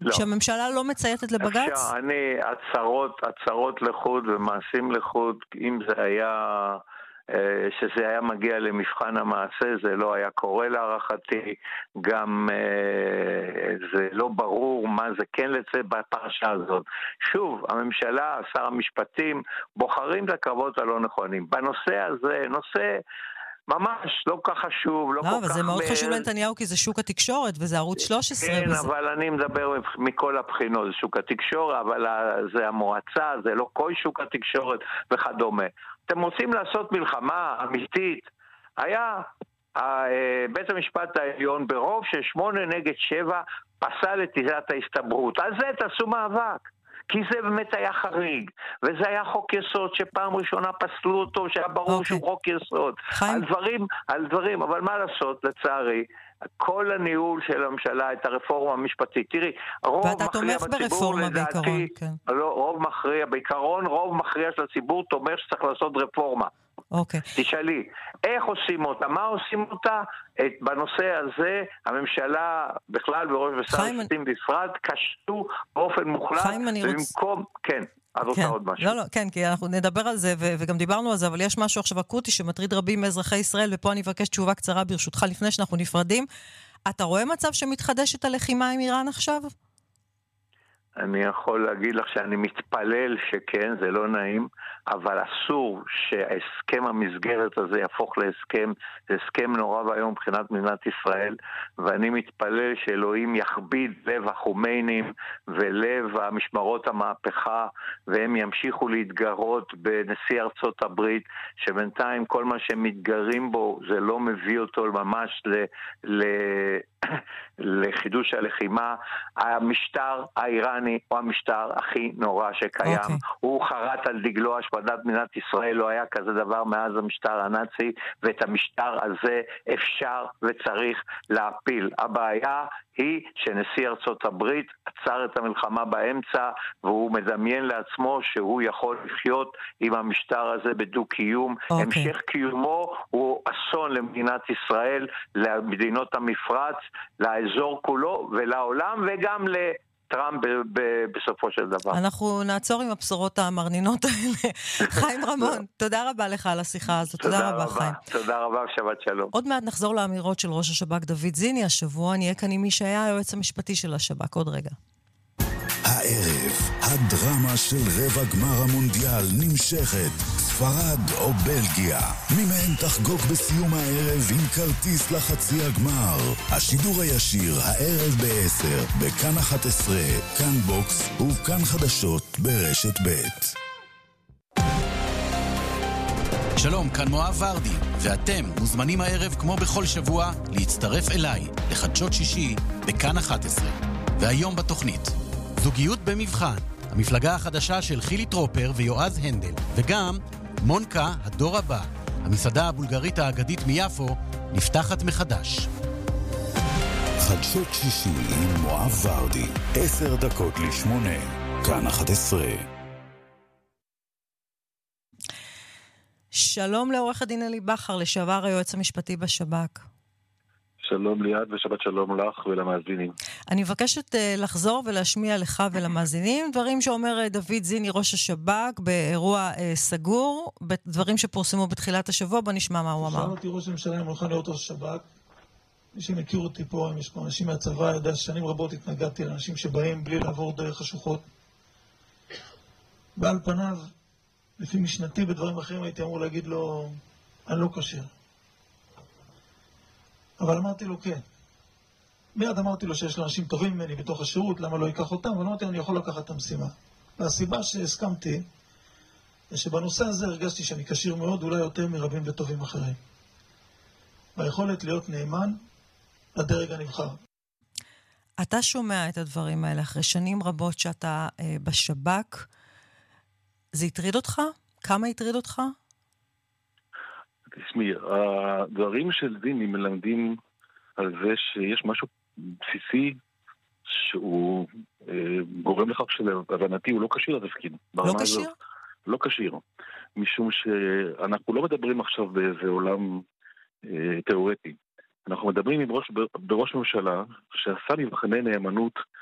לא. שהממשלה לא מצייתת לבג"ץ? אני, הצהרות לחוד ומעשים לחוד, אם זה היה, שזה היה מגיע למבחן המעשה, זה לא היה קורה להערכתי, גם זה לא ברור מה זה כן לצא בפרשה הזאת. שוב, הממשלה, שר המשפטים, בוחרים את הקרבות הלא נכונים. בנושא הזה, נושא ממש לא כך חשוב, לא כל כך... לא, אבל זה מאוד חשוב לנתניהו, כי זה שוק התקשורת, וזה ערוץ 13. כן, אבל אני מדבר מכל הבחינות, זה שוק התקשורת, אבל זה המועצה, זה לא כל שוק התקשורת וכדומה. אתם רוצים לעשות מלחמה אמיתית, היה בית המשפט העליון ברוב של 8-7 פסל את עילת ההסתברות. על זה תעשו מאבק. כי זה באמת היה חריג, וזה היה חוק יסוד שפעם ראשונה פסלו אותו, שהיה ברור שהוא חוק יסוד. על דברים, אבל מה לעשות, לצערי, כל הניהול של הממשלה, את הרפורמה המשפטית, תראי, ואתה תומך ברפורמה בעיקרון, כן. לא, רוב מכריע, בעיקרון רוב מכריע של הציבור תומך שצריך לעשות רפורמה. תשאלי, איך עושים אותה? מה עושים אותה? בנושא הזה, הממשלה בכלל וראש ושר המשפטים בפרט כשלו באופן מוחלט, במקום, כן. כן, כי אנחנו נדבר על זה וגם דיברנו על זה, אבל יש משהו עכשיו אקוטי שמטריד רבים מאזרחי ישראל, ופה אני אבקש תשובה קצרה ברשותך לפני שאנחנו נפרדים. אתה רואה מצב שמתחדשת הלחימה עם איראן עכשיו? אני יכול להגיד לך שאני מתפלל שכן, זה לא נעים, אבל אסור שההסכם המסגרת הזה יהפוך להסכם, זה הסכם נורא והיום מבחינת מדינת ישראל, ואני מתפלל שאלוהים יכביד לב החומיינים ולב המשמרות המהפכה, והם ימשיכו להתגרות בנשיא ארצות הברית, שבינתיים כל מה שהם מתגרים בו זה לא מביא אותו ממש לחידוש הלחימה. המשטר האיראני הוא המשטר הכי נורא שקיים. הוא חרט על דגלו השמדת מדינת ישראל, לא היה כזה דבר מאז המשטר הנאצי, ואת המשטר הזה אפשר וצריך להפיל. הבעיה היא שנשיא ארצות הברית עצר את המלחמה באמצע, והוא מדמיין לעצמו שהוא יכול לחיות עם המשטר הזה בדו-קיום. המשך קיומו הוא אסון למדינת ישראל, למדינות המפרץ, לאזור כולו ולעולם, וגם לטראמפ בסופו של דבר. אנחנו נעצור עם הבשורות המרנינות האלה. חיים רמון, תודה רבה לך על השיחה הזאת. תודה רבה, חיים. תודה רבה, שבת שלום. עוד מעט נחזור לאמירות של ראש השב"כ דוד זיני. השבוע נהיה כאן עם מי שהיה היועץ המשפטי של השב"כ. עוד רגע. הערב, הדרמה של רבע גמר המונדיאל נמשכת. ספרד או בלגיה, מי מהן תחגוג בסיום הערב עם כרטיס לחצי הגמר. השידור הישיר הערב ב-10 בכאן 11, כאן בוקס וכאן חדשות ברשת ב'. שלום, כאן מואב ורדי, ואתם מוזמנים הערב כמו בכל שבוע להצטרף אליי לחדשות שישי בכאן 11. והיום בתוכנית זוגיות במבחן, המפלגה החדשה של חילי טרופר ויועז הנדל, וגם מונקה, הדור הבא, המסעדה הבולגרית האגדית מיפו, נפתחת מחדש. חדשות שישי עם מואב ורדי, 7:50, כאן 11. שלום לעורך הדין אלי בחר, לשעבר היועץ המשפטי בשב"כ. שלום ליד ושבת שלום לך ולמאזינים. אני מבקשת לחזור ולהשמיע לך ולמאזינים דברים שאומר דוד זיני ראש השב"כ באירוע סגור, דברים שפורסמו בתחילת השבוע. בוא נשמע מה הוא אמר. שאל אותי ראש הממשלה אם הולכים להיות ראש השב"כ. מי שמכיר אותי פה, אם יש פה אנשים מהצבא, יודע ששנים רבות התנגדתי לאנשים שבאים בלי לעבור דרך השוחות. ועל פניו, לפי משנתי בדברים אחרים הייתי אמור להגיד לו, אני לא קשר. אבל אמרתי לו כן. מיד אמרתי לו שיש לאנשים טובים ממני בתוך השירות, למה לא ייקח אותם? אבל אמרתי, אני יכול לקחת את המשימה. והסיבה שהסכמתי, זה שבנושא הזה הרגשתי שאני קשיר מאוד, אולי יותר מרבים וטובים אחרים. והיכולת להיות נאמן לדרג הנבחר. אתה שומע את הדברים האלה אחרי שנים רבות שאתה בשב"כ. זה הטריד אותך? כמה הטריד אותך? תשמעי, הדברים של זיני מלמדים על זה שיש משהו בסיסי שהוא גורם לכך שלהבנתי הוא לא קשיר לתפקיד. לא קשיר? לא קשיר. משום שאנחנו לא מדברים עכשיו באיזה עולם תיאורטי. אנחנו מדברים בראש ממשלה שעשה מבחני נאמנות